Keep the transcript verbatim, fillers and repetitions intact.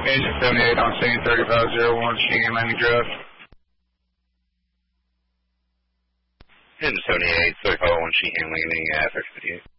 Agent seventy-eight on scene, thirty-five oh one, Sheehan Landing Drive. Agent seventy-eight, thirty-five oh one, Sheehan Landing, uh, thirty fifty-eight.